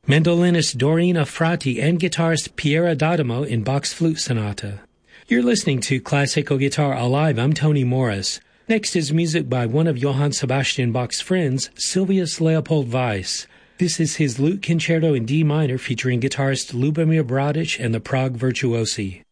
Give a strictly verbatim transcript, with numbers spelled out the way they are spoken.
mandolinist Dorina Frati, and guitarist Piera D'Adamo in Bach's Flute Sonata. You're listening to Classical Guitar Alive. I'm Tony Morris. Next is music by one of Johann Sebastian Bach's friends, Sylvius Leopold Weiss. This is his Lute Concerto in D minor featuring guitarist Lubomir Bradic and the Prague Virtuosi.